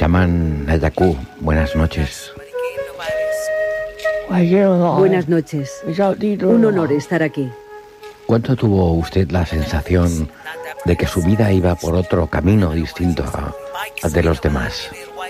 Chamán Nayaku, buenas noches. Buenas noches. Un honor estar aquí. ¿Cuánto tuvo usted la sensación de que su vida iba por otro camino distinto al de los demás?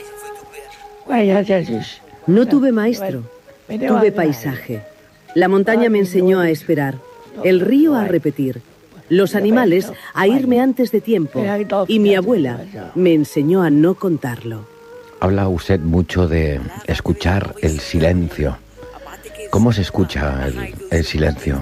No tuve maestro, tuve paisaje. La montaña me enseñó a esperar, el río a repetir, los animales a irme antes de tiempo y mi abuela me enseñó a no contarlo. Habla usted mucho de escuchar el silencio. ¿Cómo se escucha el silencio?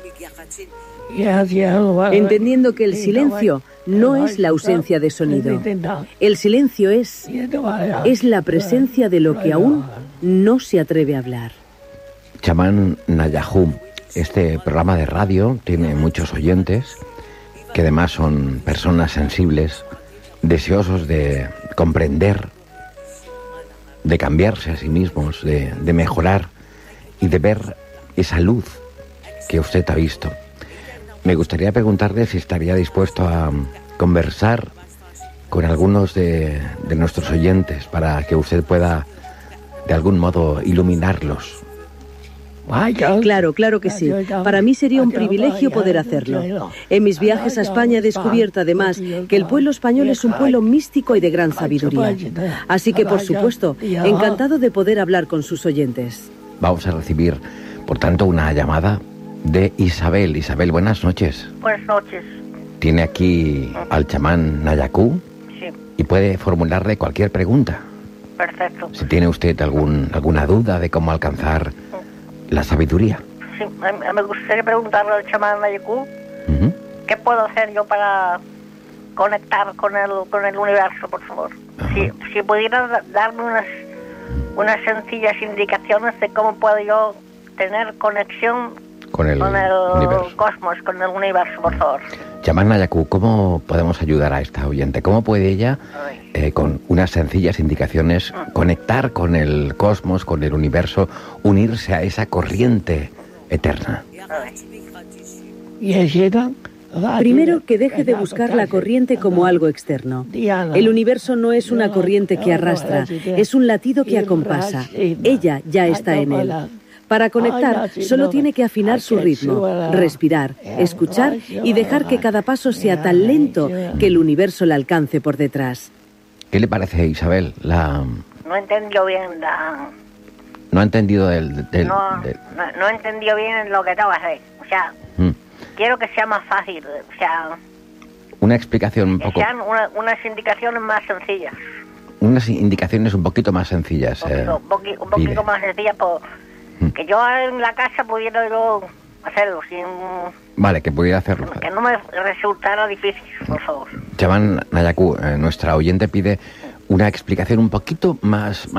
Entendiendo que el silencio no es la ausencia de sonido. El silencio es la presencia de lo que aún no se atreve a hablar. Chamán Nayaku, este programa de radio tiene muchos oyentes que además son personas sensibles, deseosos de comprender, de cambiarse a sí mismos, de mejorar y de ver esa luz que usted ha visto. Me gustaría preguntarle si estaría dispuesto a conversar con algunos de nuestros oyentes para que usted pueda de algún modo iluminarlos. Claro que sí. Para mí sería un privilegio poder hacerlo. En mis viajes a España he descubierto además que el pueblo español es un pueblo místico y de gran sabiduría. Así que, por supuesto, encantado de poder hablar con sus oyentes. Vamos a recibir, por tanto, una llamada de Isabel. Isabel, buenas noches. Buenas noches. ¿Tiene aquí al chamán Nayaku? Sí. Y puede formularle cualquier pregunta. Perfecto. Si tiene usted alguna duda de cómo alcanzar la sabiduría. Sí, me gustaría preguntarle al chamán Nayaku, ¿qué puedo hacer yo para conectar con el universo, por favor? Si pudiera darme unas sencillas indicaciones de cómo puedo yo tener conexión con el universo. Cosmos, con el universo, por favor. Chamán Nayaku, ¿cómo podemos ayudar a esta oyente? ¿Cómo puede ella, con unas sencillas indicaciones, conectar con el cosmos, con el universo, unirse a esa corriente eterna? Primero, que deje de buscar la corriente como algo externo. El universo no es una corriente que arrastra, es un latido que acompasa. Ella ya está en él. Para conectar, solo tiene que afinar su ritmo, respirar, escuchar y dejar que cada paso sea tan lento que el universo la alcance por detrás. ¿Qué le parece, Isabel? No entendió bien ¿No ha entendido No entendió bien lo que tengo que hacer. O sea, quiero que sea más fácil. O sea, una explicación un poco... Que sean unas indicaciones más sencillas. Unas indicaciones un poquito más sencillas. Un poquito más sencillas, que yo en la casa pudiera yo hacerlo sin... Vale, que pudiera hacerlo. Que no me resultara difícil, por favor. Chamán Nayaku, nuestra oyente pide una explicación un poquito más